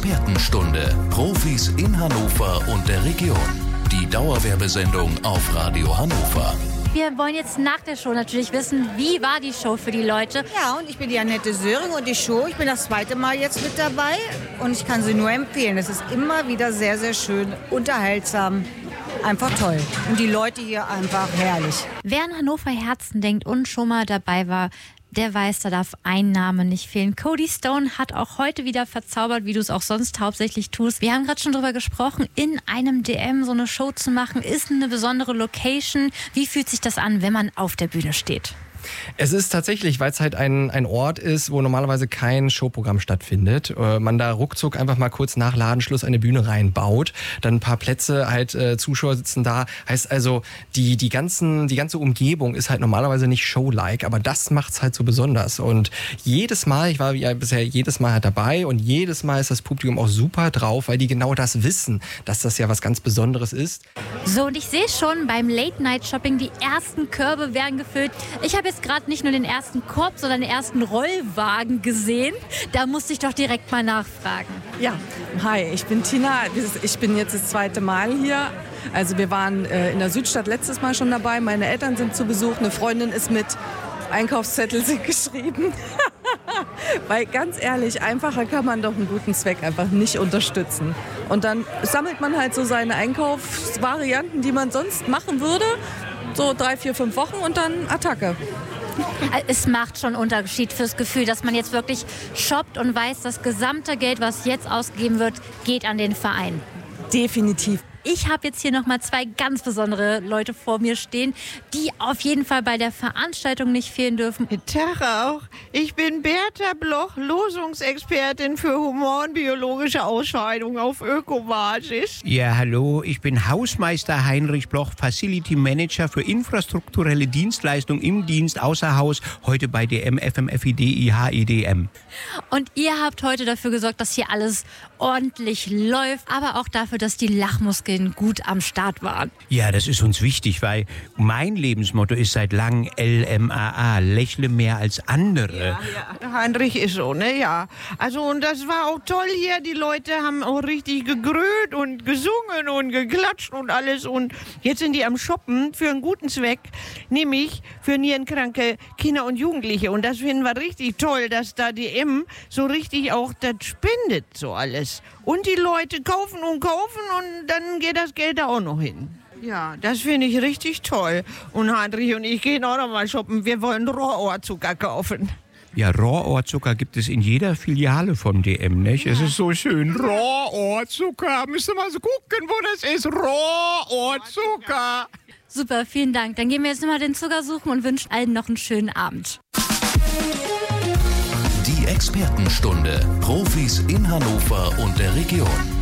Expertenstunde. Profis in Hannover und der Region. Die Dauerwerbesendung auf Radio Hannover. Wir wollen jetzt nach der Show natürlich wissen, wie war die Show für die Leute? Ja, und ich bin die Annette Söring und die Show, ich bin das zweite Mal jetzt mit dabei und ich kann sie nur empfehlen. Es ist immer wieder sehr, sehr schön, unterhaltsam, einfach toll. Und die Leute hier einfach herrlich. Wer an Hannover Herzen denkt und schon mal dabei war, der weiß, da darf ein Name nicht fehlen. Cody Stone hat auch heute wieder verzaubert, wie du es auch sonst hauptsächlich tust. Wir haben gerade schon drüber gesprochen, in einem DM so eine Show zu machen, ist eine besondere Location. Wie fühlt sich das an, wenn man auf der Bühne steht? Es ist tatsächlich, weil es halt ein Ort ist, wo normalerweise kein Showprogramm stattfindet. Man da ruckzuck einfach mal kurz nach Ladenschluss eine Bühne reinbaut, dann ein paar Plätze, halt Zuschauer sitzen da. Heißt also, die ganze Umgebung ist halt normalerweise nicht show-like, aber das macht's halt so besonders. Und jedes Mal, ich war ja bisher jedes Mal halt dabei und jedes Mal ist das Publikum auch super drauf, weil die genau das wissen, dass das ja was ganz Besonderes ist. So, und ich sehe schon beim Late-Night-Shopping, die ersten Körbe werden gefüllt. Ich habe jetzt gerade nicht nur den ersten Korb, sondern den ersten Rollwagen gesehen. Da musste ich doch direkt mal nachfragen. Ja, hi, ich bin Tina. Ich bin jetzt das zweite Mal hier. Also wir waren in der Südstadt letztes Mal schon dabei. Meine Eltern sind zu Besuch. Eine Freundin ist mit. Einkaufszettel sind geschrieben. Weil ganz ehrlich, einfacher kann man doch einen guten Zweck einfach nicht unterstützen. Und dann sammelt man halt so seine Einkaufsvarianten, die man sonst machen würde. So 3, 4, 5 Wochen und dann Attacke. Es macht schon einen Unterschied fürs Gefühl, dass man jetzt wirklich shoppt und weiß, das gesamte Geld, was jetzt ausgegeben wird, geht an den Verein. Definitiv. Ich habe jetzt hier nochmal 2 ganz besondere Leute vor mir stehen, die auf jeden Fall bei der Veranstaltung nicht fehlen dürfen. Tag auch. Ich bin Bertha Bloch, Losungsexpertin für humanbiologische Ausscheidung auf Ökobasis. Ja, hallo, ich bin Hausmeister Heinrich Bloch, Facility Manager für infrastrukturelle Dienstleistung im Dienst außer Haus, heute bei DM, FMFID, IHEDM. Und ihr habt heute dafür gesorgt, dass hier alles ordentlich läuft, aber auch dafür, dass die Lachmuskeln gut am Start waren. Ja, das ist uns wichtig, weil mein Lebensmotto ist seit langem LMAA, lächle mehr als andere. Ja, Heinrich ist so, ne, ja. Also und das war auch toll hier, die Leute haben auch richtig gegrölt und gesungen und geklatscht und alles und jetzt sind die am Shoppen für einen guten Zweck, nämlich für nierenkranke Kinder und Jugendliche und das finden wir richtig toll, dass da die M so richtig auch das spendet, so alles. Und die Leute kaufen und dann geht das Geld da auch noch hin. Ja, das finde ich richtig toll. Und Heinrich und ich gehen auch noch mal shoppen. Wir wollen Rohrohrzucker kaufen. Ja, Rohrohrzucker gibt es in jeder Filiale von DM, nicht? Es ist so schön. Rohrohrzucker. Müsst ihr mal so gucken, wo das ist. Rohrohrzucker. Super, vielen Dank. Dann gehen wir jetzt nochmal den Zucker suchen und wünschen allen noch einen schönen Abend. Die Expertenstunde. Profis in Hannover und der Region.